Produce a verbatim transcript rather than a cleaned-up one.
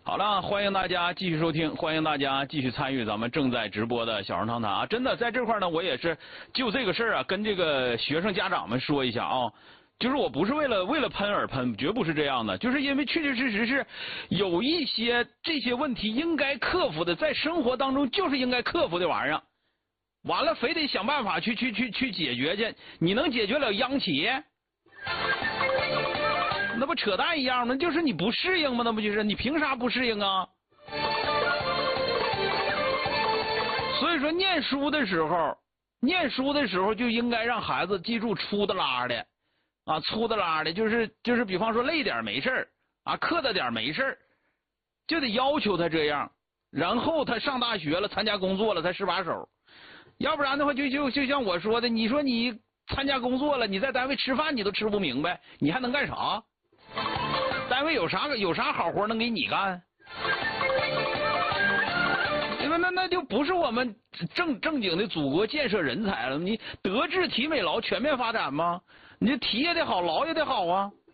好了，欢迎大家继续收听，欢迎大家继续参与咱们正在直播的小声长谈啊！真的，在这块呢，我也是就这个事儿啊，跟这个学生家长们说一下啊，就是我不是为了为了喷而喷，绝不是这样的，就是因为确确实实是有一些这些问题应该克服的，在生活当中就是应该克服的玩意儿，完了非得想办法去去去去解决去，你能解决了央企？那不扯淡一样吗？就是你不适应吗？那不就是你凭啥不适应啊？所以说，念书的时候，念书的时候就应该让孩子记住粗的拉的啊，粗的拉的，就是就是，比方说累点没事啊，磕的点没事就得要求他这样，然后他上大学了，参加工作了，他是把手，要不然的话就就就像我说的，你说你参加工作了，你在单位吃饭你都吃不明白，你还能干啥？单位有啥有啥好活能给你干？因为那那就不是我们正正经的祖国建设人才了。你德智体美劳全面发展吗？你这体也得好，劳也得好啊。